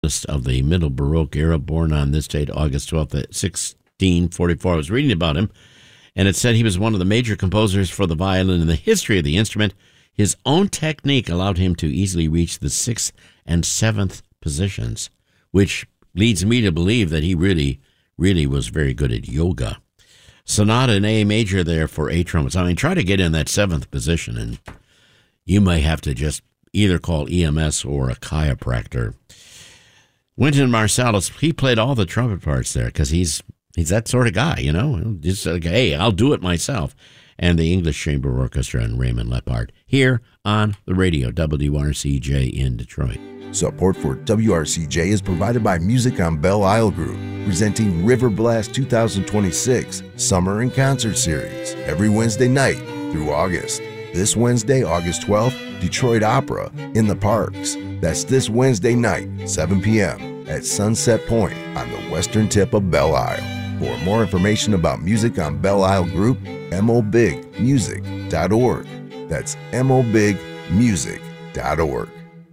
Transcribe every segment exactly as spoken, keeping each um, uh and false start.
of the Middle Baroque era, born on this date, August twelfth, sixteen forty-four. I was reading about him, and it said he was one of the major composers for the violin in the history of the instrument. His own technique allowed him to easily reach the sixth and seventh positions, which leads me to believe that he really, really was very good at yoga. Sonata in A major there for eight trumpets. I mean, try to get in that seventh position, and you may have to just either call E M S or a chiropractor. Wynton Marsalis, he played all the trumpet parts there because he's he's that sort of guy, you know. Just like, hey, I'll do it myself. And the English Chamber Orchestra and Raymond Lepard here on the radio, W R C J in Detroit. Support for W R C J is provided by Music on Belle Isle Group, presenting River Blast twenty twenty-six Summer and Concert Series every Wednesday night through August. This Wednesday, August twelfth, Detroit Opera in the Parks. That's this Wednesday night, seven p.m. at Sunset Point on the western tip of Belle Isle. For more information about Music on Belle Isle Group, m o big music dot org. That's m o big music dot org.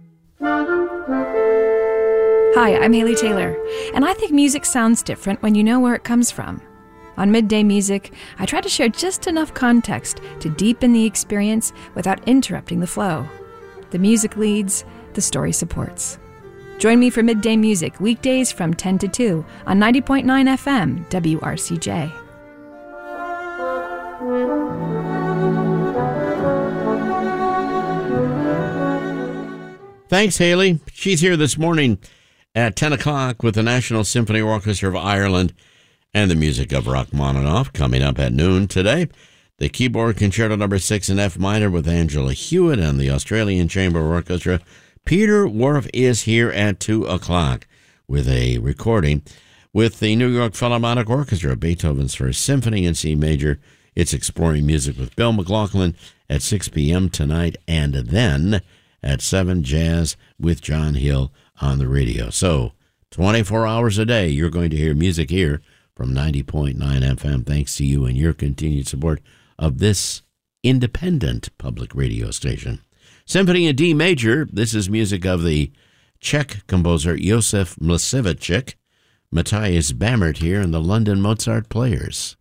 Hi, I'm Haley Taylor, and I think music sounds different when you know where it comes from. On Midday Music, I try to share just enough context to deepen the experience without interrupting the flow. The music leads, the story supports. Join me for Midday Music weekdays from ten to two on ninety point nine F M W R C J. Thanks, Haley. She's here this morning at ten o'clock with the National Symphony Orchestra of Ireland and the music of Rachmaninoff. Coming up at noon today, the keyboard concerto number six in F minor with Angela Hewitt and the Australian Chamber Orchestra. Peter Whorf is here at two o'clock with a recording with the New York Philharmonic Orchestra, Beethoven's First Symphony in C major. It's exploring music with Bill McLaughlin at six p.m. tonight, and then at seven, jazz with John Hill on the radio. So twenty-four hours a day, you're going to hear music here from ninety point nine F M, thanks to you and your continued support of this independent public radio station. Symphony in D major, this is music of the Czech composer Josef Mlčevič. Matthias Bammert here and the London Mozart Players.